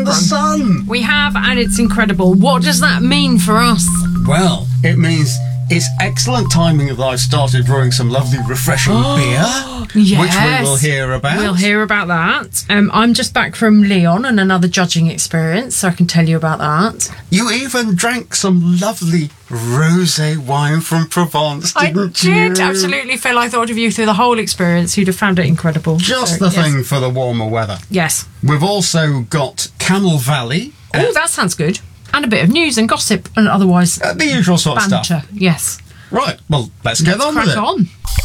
the sun. We have, and it's incredible. What does that mean for us? Well, it means it's excellent timing that I've started brewing some lovely, refreshing beer, Yes. which we will hear about. We'll hear about that. I'm just back from Lyon and another judging experience, so I can tell you about that. You even drank some lovely rosé wine from Provence, didn't you? I did, absolutely, Phil. I thought of you through the whole experience. You'd have found it incredible. Just So, the thing for the warmer weather. Yes. We've also got Camel Valley. Oh, that sounds good. And a bit of news and gossip and otherwise The usual sort of banter. stuff. Yes. Right, well, let's get on with Crack it. on.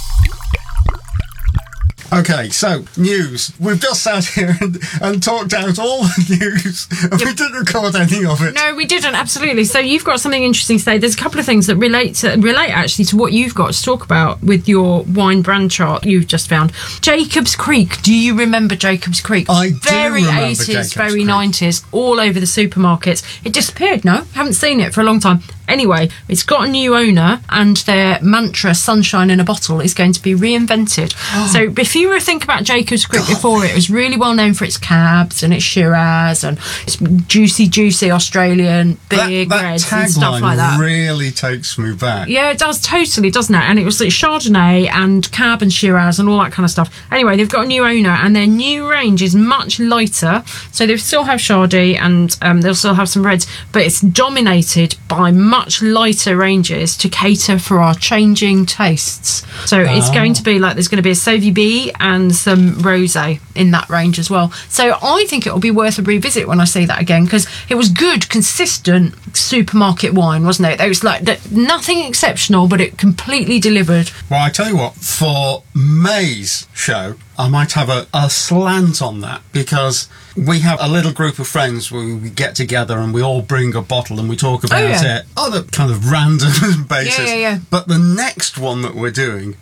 Okay, so, news. We've just sat here and talked out all the news, and we didn't record any of it. No, we didn't, absolutely. So you've got something interesting to say. There's a couple of things that relate actually to what you've got to talk about with your wine brand chart you've just found. Jacob's Creek. Do you remember Jacob's Creek? I do Very remember 80s, Jacob's very Creek. 90s, all over the supermarkets. It disappeared, no? Haven't seen it for a long time. Anyway, it's got a new owner, and their mantra, sunshine in a bottle, is going to be reinvented. So if you were to think about Jacob's Creek before, it was really well known for its cabs and its Shiraz and its juicy Australian big that reds and stuff like that. tagline really takes me back. Yeah, it does totally, doesn't it? And it was like Chardonnay and Cab and Shiraz and all that kind of stuff. Anyway, they've got a new owner, and their new range is much lighter. So they still have Chardonnay and they'll still have some reds, but it's dominated by much lighter ranges to cater for our changing tastes. So it's going to be like there's going to be a Sauvy B and some rosé in that range as well. So I think it'll be worth a revisit when I see that again, because it was good, consistent supermarket wine, wasn't it? It was like nothing exceptional, but it completely delivered. Well, I tell you what, for May's show, I might have a slant on that, because we have a little group of friends where we get together and we all bring a bottle and we talk about it on a kind of random basis. Yeah. But the next one that we're doing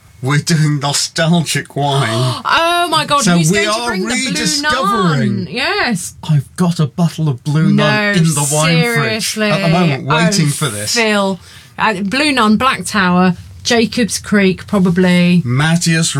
nostalgic wine. Oh my God, So who's we going to are bring the Blue rediscovering. Nun? Yes. I've got a bottle of Blue Nun in the wine fridge seriously. at the moment, waiting for this. Phil, Blue Nun, Black Tower, Jacob's Creek, probably. Matthias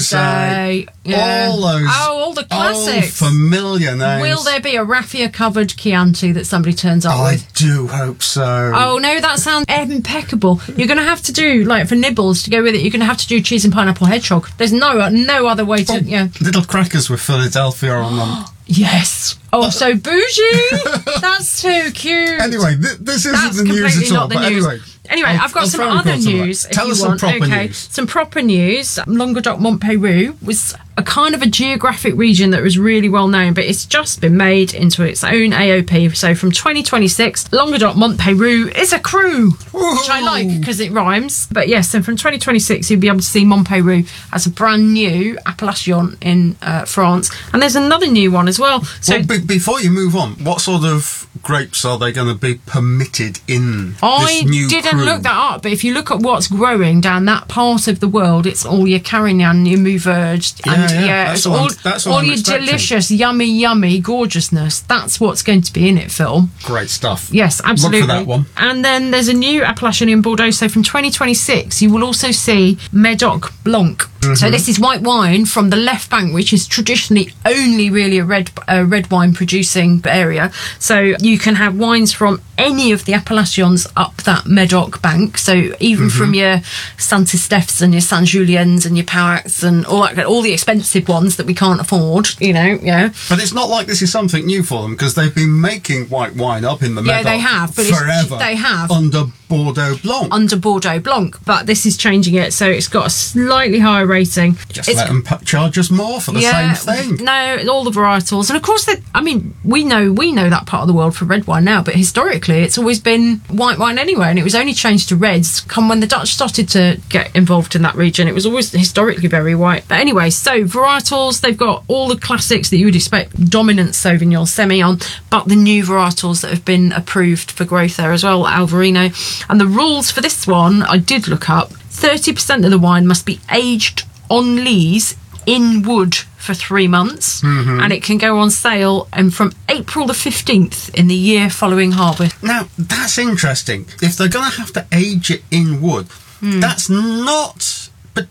Rosé. Yeah. All those all the classics. old familiar names. Will there be a raffia-covered Chianti that somebody turns up I with? do hope so. Oh no, that sounds impeccable. You're going to have to do, like, for nibbles to go with it, you're going to have to do cheese and pineapple hedgehog. There's no other way to, Little crackers with Philadelphia on them. Yes. Oh, so bougie. That's too cute. Anyway, this isn't That's the news completely at all. not the But news. Anyway, I've got I'll some throw other across some of that. news. Tell if us you some want. proper Okay, news. some proper news. Languedoc-Montpellier was a kind of a geographic region that was really well known, but it's just been made into its own AOP. So from 2026, Languedoc-Montpellier is a crew, which I like because it rhymes. But yes, and from 2026, you'll be able to see Montpellier as a brand new appellation in France. And there's another new one as well. So before you move on, what sort of grapes are they going to be permitted in this I new didn't crew? look that up, but if you look at what's growing down that part of the world, it's all your Carignan, your Mourvedre, and that's it's what all I'm your expecting. delicious, yummy gorgeousness. That's what's going to be in it, Phil. Great stuff. Yes, absolutely. Look for that one. And then there's a new appellation in Bordeaux. So from 2026, you will also see Médoc Blanc. Mm-hmm. So this is white wine from the left bank, which is traditionally only really a red wine producing area. So you can have wines from any of the appellations up that Médoc bank. So even from your Saint-Estèphes and your Saint-Julien's and your Pauacs and all the expensive ones that we can't afford, But it's not like this is something new for them, because they've been making white wine up in the Médoc they have, but forever. they have. Under Bordeaux Blanc. Under Bordeaux Blanc, but this is changing it, so it's got a slightly higher rating. Just let them charge us more for the same thing. No, all the varietals, and of course, we know that part of the world for red wine now, but historically, it's always been white wine anyway, and it was only changed to reds come when the Dutch started to get involved in that region. It was always historically very white. But anyway, so varietals, they've got all the classics that you would expect: dominant Sauvignon, Semillon, but the new varietals that have been approved for growth there as well, Alvarino. And the rules for this one, I did look up. 30% of the wine must be aged on lees in wood for 3 months, and it can go on sale from April the 15th in the year following harvest. Now, that's interesting. If they're going to have to age it in wood, that's not particularly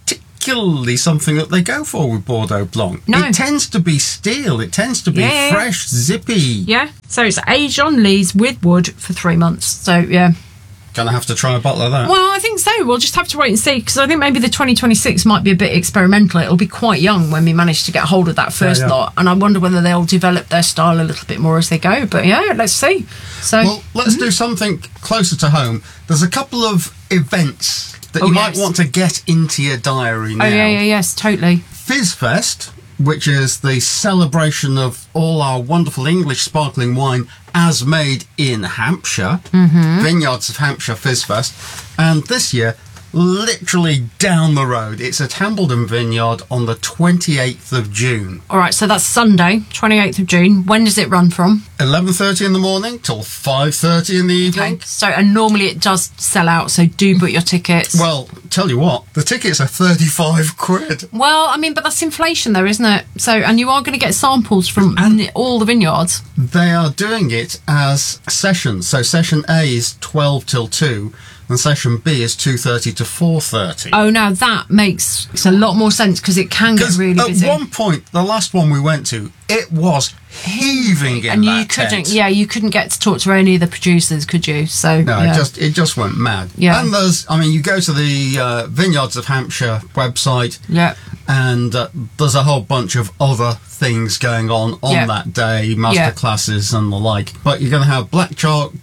particularly something that they go for with Bordeaux Blanc. No. It tends to be steel. It tends to be fresh, zippy. Yeah. So it's aged on lees with wood for 3 months. So, yeah. Gonna have to try a bottle of that. Well, I think so. We'll just have to wait and see, because I think maybe the 2026 might be a bit experimental. It'll be quite young when we manage to get hold of that first lot, and I wonder whether they'll develop their style a little bit more as they go. But yeah, let's see. So, well, let's do something closer to home. There's a couple of events that you might want to get into your diary now. Oh, yes, totally. Fizzfest, which is the celebration of all our wonderful English sparkling wine as made in Hampshire. Vineyards of Hampshire Fizzfest. And this year, literally down the road, it's at Hambledon Vineyard on the 28th of June. All right, so that's Sunday, 28th of June. When does it run from? 11:30 in the morning till 5:30 in the evening. Okay. So, and normally it does sell out, so do book your tickets. Well, tell you what, the tickets are 35 quid. Well, I mean, but that's inflation though, isn't it? So, and you are going to get samples from all the vineyards. They are doing it as sessions. So session A is 12 till 2 and session B is 2:30 to 4:30. Oh, now that makes a lot more sense, because it can get really busy. At one point, the last one we went to, it was heaving in and that you couldn't, tent. you couldn't get to talk to any of the producers, could you? So no, it just went mad. Yeah. And you go to the Vineyards of Hampshire website. Yeah. And there's a whole bunch of other things going on that day, master classes and the like. But you're going to have black chalk.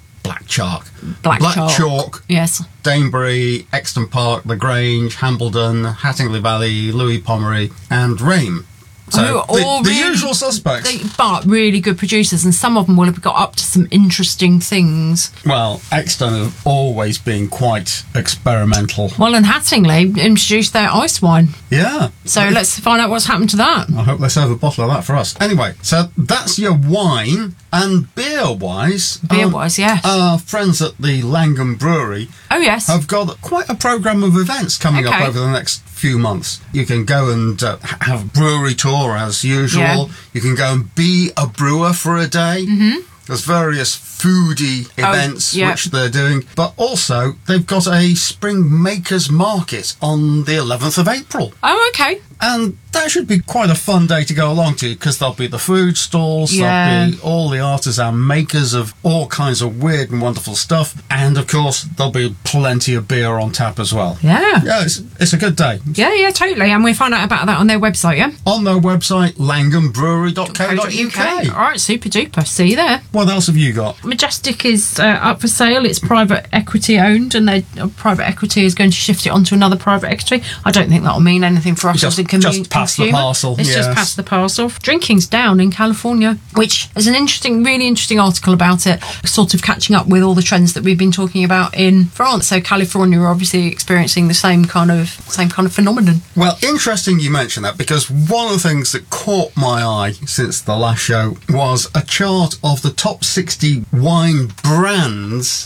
Yes. Danebury, Exton Park, The Grange, Hambledon, Hattingley Valley, Louis Pomery, and Rame. So the usual suspects. But really good producers, and some of them will have got up to some interesting things. Well, Exton have always been quite experimental. Well, and Hattingley introduced their ice wine. Yeah. So let's find out what's happened to that. I hope they serve a bottle of that for us. Anyway, so that's your wine. And beer-wise... our friends at the Langham Brewery... Oh, yes. ...have got quite a programme of events coming up over the next few months. You can go and have a brewery tour as usual. Yeah. You can go and be a brewer for a day. There's various foodie events which they're doing. But also, they've got a Spring Makers Market on the 11th of April. Oh, okay. And that should be quite a fun day to go along to, because there'll be the food stalls, there'll be all the artisan makers of all kinds of weird and wonderful stuff, and of course there'll be plenty of beer on tap as well. Yeah. Yeah, it's a good day. Yeah, totally. And we find out about that on their website, yeah? On their website, langhambrewery.co.uk. All right, super duper. See you there. What else have you got? Majestic is up for sale. It's private equity owned, and private equity is going to shift it onto another private equity. I don't think that'll mean anything for us as a just pass the parcel. It's just pass the parcel. Drinking's down in California, which is an really interesting article about it, sort of catching up with all the trends that we've been talking about in France. So California are obviously experiencing the same kind of phenomenon. Well, interesting you mention that, because one of the things that caught my eye since the last show was a chart of the top 60 wine brands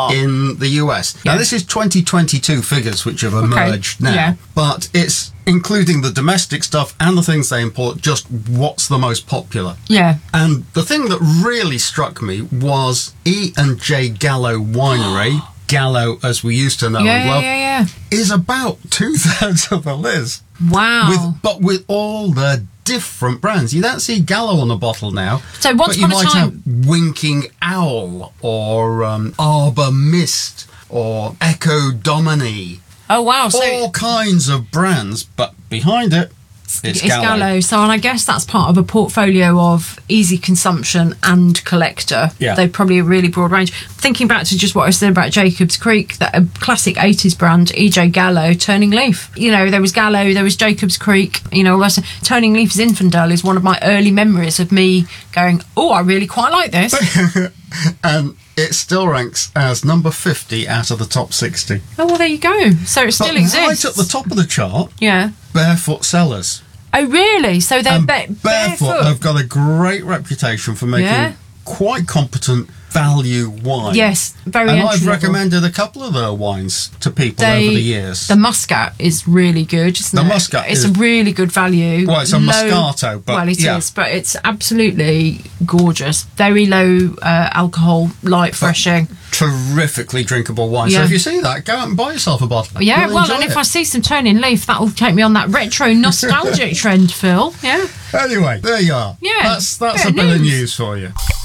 in the US. Now, this is 2022 figures which have emerged now, but it's including the domestic stuff and the things they import, just what's the most popular. Yeah. And the thing that really struck me was E&J Gallo Winery, Gallo as we used to know and love, is about 2/3 of the list. Wow. But with all the different brands. You don't see Gallo on a bottle now. So once upon a time, you might have Winking Owl or Arbor Mist or Echo Domini. Oh, wow. All kinds of brands, but behind it, it's Gallo. So, and I guess that's part of a portfolio of easy consumption and collector. Yeah. They're probably a really broad range. Thinking back to just what I said about Jacob's Creek, that a classic 80s brand, E.J. Gallo, Turning Leaf. You know, there was Gallo, there was Jacob's Creek, you know, Turning Leaf Zinfandel is one of my early memories of me going, oh, I really quite like this. And it still ranks as number 50 out of the top 60. Oh, well, there you go. So it still exists. Right at the top of the chart, Barefoot Cellars. Oh, really? So they're Barefoot have got a great reputation for making quite competent value wine. Yes, very And entry I've level. recommended a couple of their wines to people over the years. The Muscat is really good, isn't The it? Muscat it's is- a really good value. Well, it's a Moscato, but well, it yeah. is, but it's absolutely gorgeous. Very low alcohol, light, refreshing. Terrifically drinkable wine. So Yeah. if you see that, go out and buy yourself a bottle. Yeah, You'll well, enjoy and if it. I see some Turning Leaf, that'll take me on that retro nostalgic trend, Phil. Yeah. Anyway, there you are. Yeah, That's bit a of bit of news. news for you.